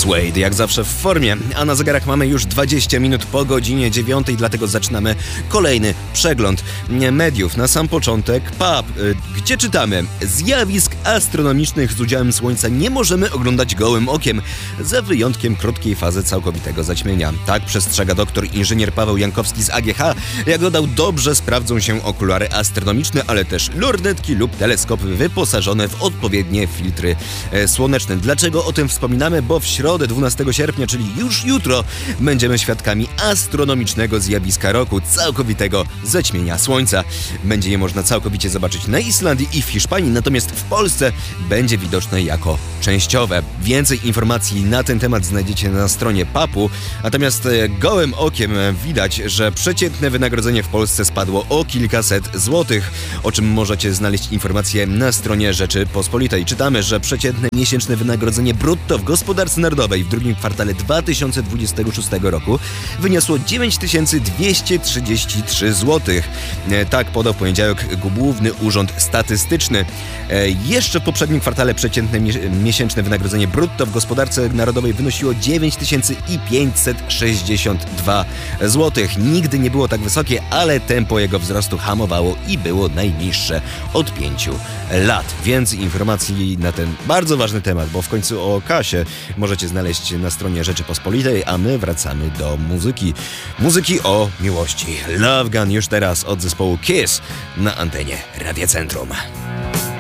Suede jak zawsze w formie, a na zegarach mamy już 20 minut po godzinie 9, dlatego zaczynamy kolejny przegląd mediów. Na sam początek PAP, gdzie czytamy: zjawisk astronomicznych z udziałem Słońca nie możemy oglądać gołym okiem, za wyjątkiem krótkiej fazy całkowitego zaćmienia. Tak przestrzega doktor inżynier Paweł Jankowski z AGH. Jak dodał, dobrze sprawdzą się okulary astronomiczne, ale też lornetki lub teleskopy wyposażone w odpowiednie filtry słoneczne. Dlaczego o tym wspominamy? Bo w środę 12 sierpnia, czyli już jutro, będziemy świadkami astronomicznego zjawiska roku, całkowitego zaćmienia Słońca. Będzie je można całkowicie zobaczyć na Islandii i w Hiszpanii, natomiast w Polsce będzie widoczne jako częściowe. Więcej informacji na ten temat znajdziecie na stronie PAP-u, natomiast gołym okiem widać, że przeciętne wynagrodzenie w Polsce spadło o kilkaset złotych, o czym możecie znaleźć informacje na stronie Rzeczypospolitej. Czytamy, że przeciętne miesięczne wynagrodzenie brutto w gospodarce narodowej w drugim kwartale 2026 roku wyniosło 9233 zł. Tak podał w poniedziałek Główny Urząd Statystyczny. Jeszcze w poprzednim kwartale przeciętne miesięczne wynagrodzenie brutto w gospodarce narodowej wynosiło 9562 zł. Nigdy nie było tak wysokie, ale tempo jego wzrostu hamowało i było najniższe od 5 lat. Więcej informacji na ten bardzo ważny temat, bo w końcu o kasie możecie znaleźć na stronie Rzeczypospolitej, a my wracamy do muzyki. Muzyki o miłości. Love Gun już teraz od zespołu Kiss na antenie Radia Centrum.